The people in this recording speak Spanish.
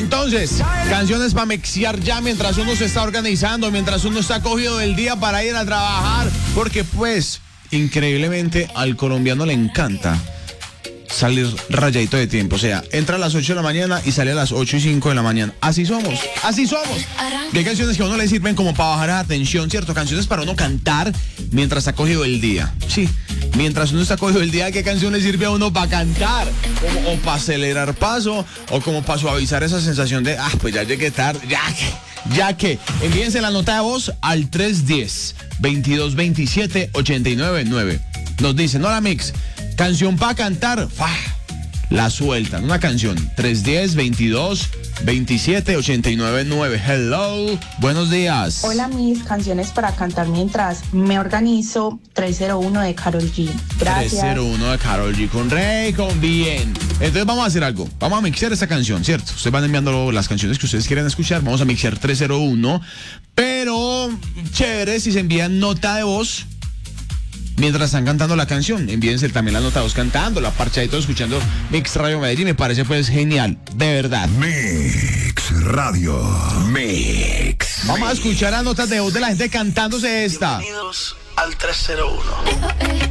Entonces, canciones para mixear ya mientras uno se está organizando, mientras uno está cogido del día para ir a trabajar, porque pues, increíblemente al colombiano le encanta salir rayadito de tiempo, o sea, entra a las 8 de la mañana y sale a las 8:05 de la mañana. Así somos. Y hay canciones que a uno le sirven como para bajar la tensión, ¿cierto? Canciones para uno cantar mientras está cogido el día. Sí, mientras uno está cogido el día, ¿qué canción le sirve a uno para cantar? O para acelerar paso, o como para suavizar esa sensación de, pues ya llegué tarde, ya que. Envíense la nota de voz al 310-2227-899. Nos dicen, hola Mix, canción para cantar, la sueltan, una canción, 310-2227-899. Hello, buenos días. Hola, mis canciones para cantar mientras me organizo, 301 de Karol G. Gracias. 301 de Karol G, con Rey, con bien. Entonces vamos a hacer algo, vamos a mixear esta canción, ¿cierto? Ustedes van enviando las canciones que ustedes quieren escuchar, vamos a mixear 301, pero chévere si se envían nota de voz mientras están cantando la canción. Envíense también la nota de voz cantando, la parchadito escuchando Mix Radio Medellín. Me parece pues genial, de verdad. Mix Radio. Mix. Vamos a escuchar las notas de voz de la gente cantándose esta. Bienvenidos al 301.